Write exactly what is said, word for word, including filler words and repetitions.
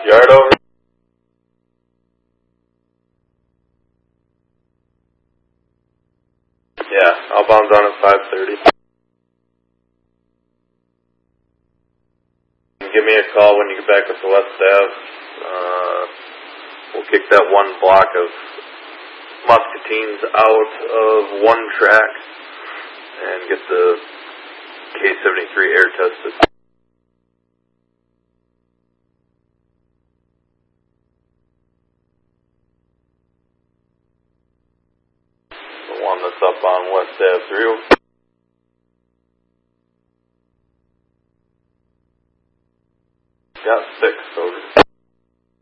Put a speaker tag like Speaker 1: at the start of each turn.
Speaker 1: Yard over. Yeah, outbound's on at five thirty. Give me a call when you get back up to West Ave. Uh, we'll kick that one block of Muscatines out of one track and get the K seventy-three air tested. The one that's up on West Ave three.